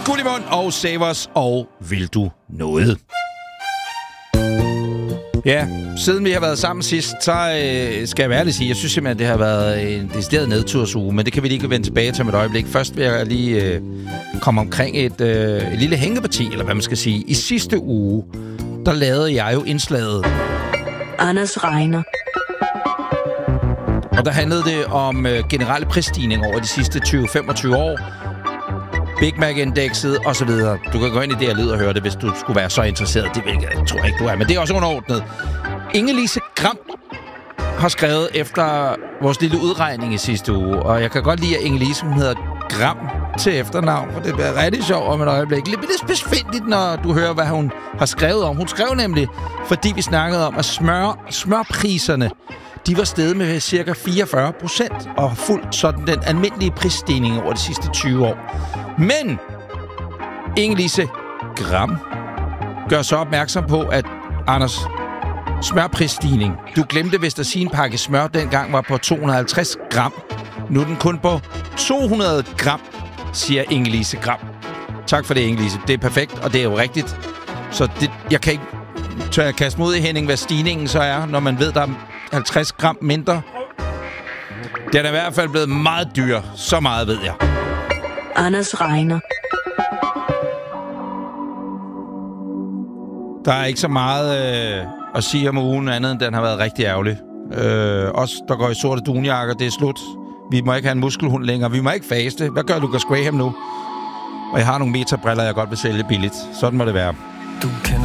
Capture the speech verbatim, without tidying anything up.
Gullimund og Savers og Vil du noget? Ja, siden vi har været sammen sidst, så øh, skal jeg være ærlig sige, jeg synes simpelthen, det har været en decideret nedtursuge, men det kan vi lige vende tilbage til med et øjeblik. Først vil jeg lige øh, komme omkring et, øh, et lille hængeparti, eller hvad man skal sige. I sidste uge, der lavede jeg jo indslaget Anders regner. Og der handlede det om øh, generelle prisstigninger over de sidste tyve til femogtyve år. Big Mac-indekset og så videre. Du kan gå ind i det her lyd og høre det, hvis du skulle være så interesseret. Det vil jeg, tror jeg ikke, du er, men det er også underordnet. Inge-Lise Gram har skrevet efter vores lille udregning i sidste uge, og jeg kan godt lide, at Inge-Lise, hun hedder Gram til efternavn, for det bliver rigtig sjovt om et øjeblik. Lidt spidsfindigt, når du hører, hvad hun har skrevet om. Hun skrev nemlig, fordi vi snakkede om, at smør, smørpriserne, de var steget med cirka fireogfyrre procent og fuldt sådan den almindelige prisstigning over de sidste tyve år. Men Inge-Lise Gram gør så opmærksom på, at Anders, smørprisstigning. Du glemte vist at sige, en pakke smør dengang var på to hundrede og halvtreds gram. Nu er den kun på to hundrede gram, siger Inge-Lise Gram. Tak for det, Inge-Lise. Det er perfekt, og det er jo rigtigt. Så det, jeg kan ikke tør jeg kaste mod i Henning, hvad stigningen så er, når man ved, der er halvtreds gram mindre. Den er i hvert fald blevet meget dyr. Så meget ved jeg. Anders regner. Der er ikke så meget øh, at sige om ugen andet, end den har været rigtig ærgerlig. Øh, os, der går i sorte dunjakker, det er slut. Vi må ikke have en muskelhund længere. Vi må ikke faste. Hvad gør Lucas Graham nu? Og jeg har nogle metabriller, jeg godt vil sælge billigt. Sådan må det være. Du kan